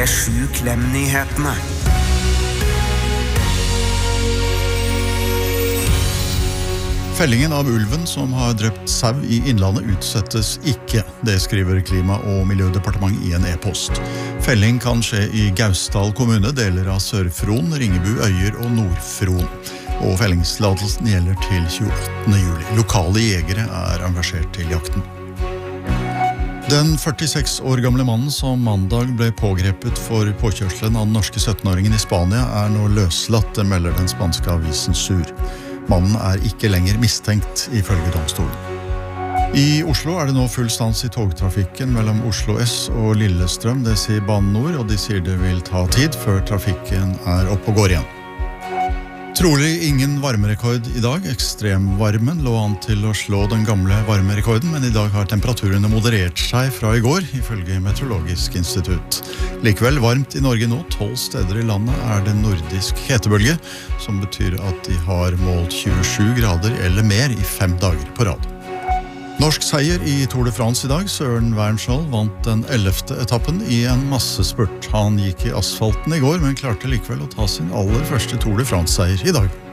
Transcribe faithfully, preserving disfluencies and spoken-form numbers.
P sju Klem-nyhetene. Fellingen av ulven som har drept sau i innlandet utsettes ikke. Det skriver Klima- og miljødepartementet i en e-post. Felling kan skje i Gausdal kommune, deler av Sør-Fron, Ringebu, Øyer og Nord-Fron. Og fellingstillatelsen gjelder til tjueåttende juli. Lokale jegere er engasjert til jakten. Den førtiseks år gamle mannen som mandag ble pågrepet for påkjørselen av den norske syttenåringen i Spania er nå løslatt, det melder den spanske avisen Sur. Mannen er ikke lenger mistenkt, ifølge domstolen. I Oslo er det nå full stans i togtrafikken mellom Oslo S og Lillestrøm, det sier Bane Nor, og de sier det vil ta tid før trafikken er oppe og går igjen. Trolig ingen varmerekord i dag. Ekstremvarmen lå an til å slå den gamle varmerekorden, men i dag har temperaturene moderert seg fra i går, ifølge Meteorologisk institutt. Likevel varmt i Norge nå. tolv steder i landet er det nordisk hetebølge, som betyr at de har målt tjuesju grader eller mer i fem dager på rad. Norsk seier i Tour de France i dag. Søren Wernskjold vant den ellevte etappen i en massespurt. Han gikk i asfalten i går, men klarte likevel å ta sin aller første Tour de France-seier i dag.